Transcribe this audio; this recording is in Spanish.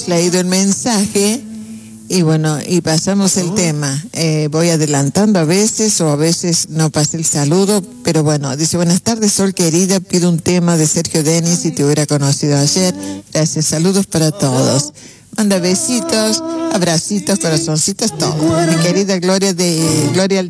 leído el mensaje y bueno, y pasamos el tema. Voy adelantando a veces o a veces no pasé el saludo, pero bueno, dice: buenas tardes, Sol querida, pido un tema de Sergio Denis si te hubiera conocido ayer. Gracias, saludos para todos. Manda besitos, abracitos, corazoncitos, todo. Mi querida Gloria Gloria